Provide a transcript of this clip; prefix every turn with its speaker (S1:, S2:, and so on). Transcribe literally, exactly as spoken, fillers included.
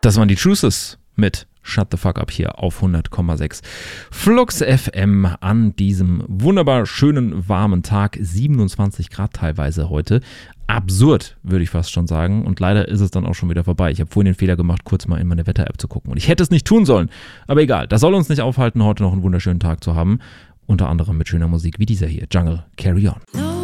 S1: Das waren die Truces mit Shut the Fuck Up hier auf hundert Komma sechs Flux F M an diesem wunderbar schönen, warmen Tag. siebenundzwanzig Grad teilweise heute. Absurd, würde ich fast schon sagen. Und leider ist es dann auch schon wieder vorbei. Ich habe vorhin den Fehler gemacht, kurz mal in meine Wetter-App zu gucken. Und ich hätte es nicht tun sollen. Aber egal, das soll uns nicht aufhalten, heute noch einen wunderschönen Tag zu haben. Unter anderem mit schöner Musik wie dieser hier. Jungle, Carry On.